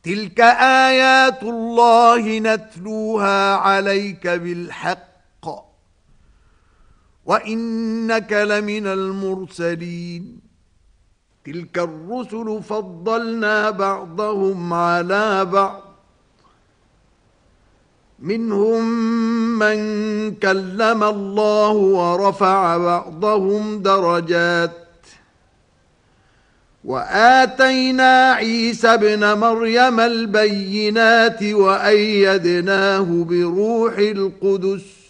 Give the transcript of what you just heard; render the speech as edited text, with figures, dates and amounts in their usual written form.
تلك آيات الله نتلوها عليك بالحق وإنك لمن المرسلين تلك الرسل فضلنا بعضهم على بعض منهم من كلم الله ورفع بعضهم درجات وآتينا عيسى ابن مريم البينات وأيدناه بروح القدس